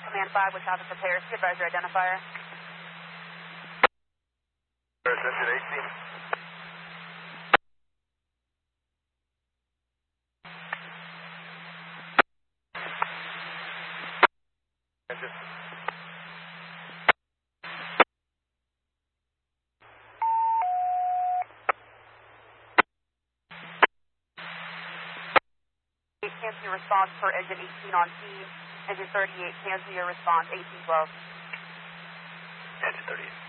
Command 5 with traffic repairs. Be advised your identifier. Attention 18. Attention. Cancel your response for engine 18 on T. Engine 38, cancel your response 1812. Engine 38.